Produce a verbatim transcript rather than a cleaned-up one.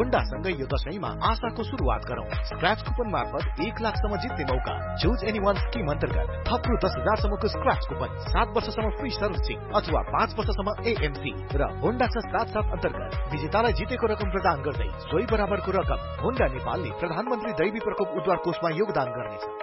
होन्डासँगै यो दशैंमा आशाको सुरुवात गरौँ। स्क्रैच कुपन मार्फत एक लाखसम्म जित्ने मौका। चुज एनी वान स्किम अन्तर्गत थप रु दस हजारसम्मको स्क्रैच कुपन, सात वर्षसम्म फ्री सर्भिसिङ अथवा पाँच वर्षसम्म एएमसी र होन्डाका साथ साथ अन्तर्गत विजेतालाई जितेको रकम प्रदान गर्दै सोही बराबरको रकम होन्डा नेपालले प्रधानमन्त्री दैवी प्रकोप उद्धार कोषमा योगदान गर्नेछ।